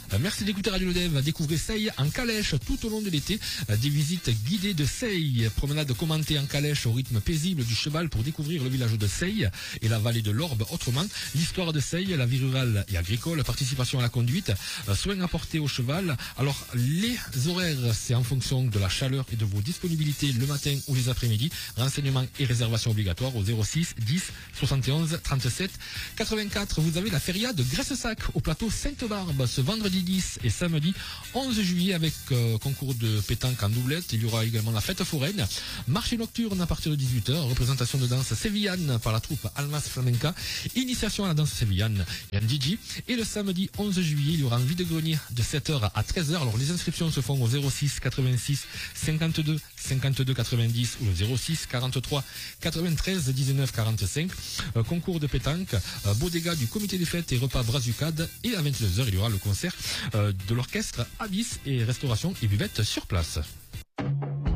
Merci d'écouter Radio Lodev. Découvrez Seille en calèche tout au long de l'été. Des visites guidées de Seille. Promenade commentée en calèche au rythme paisible du cheval pour découvrir le village de Seille et la vallée de l'Orbe autrement. L'histoire de Seille, la vie rurale et agricole, participation à la conduite, soins apportés au cheval. Alors, les horaires, c'est en fonction de la chaleur et de vos disponibilités le matin ou les après-midi. Renseignements et réservations obligatoires au 06 10 71 37 84. Vous avez la feria de Graisse-Sac au plateau Sainte-Barbe ce vendredi 10 et samedi 11 juillet avec concours de pétanque en doublette. Il y aura également la fête foraine, marché nocturne à partir de 18h, représentation de danse sévillane par la troupe Almas Flamenca, initiation à la danse sévillane et un DJ. Et le samedi 11 juillet, il y aura un vide-grenier de 7h à 13h. Alors les inscriptions se font au 06 86 52 52 90 ou le 06 43 93 19 45. Concours de pétanque, bodega du comité des fêtes et repas Brazucade. Et à 22h, il y aura le concert de l'orchestre Abyss et restauration et buvette sur place.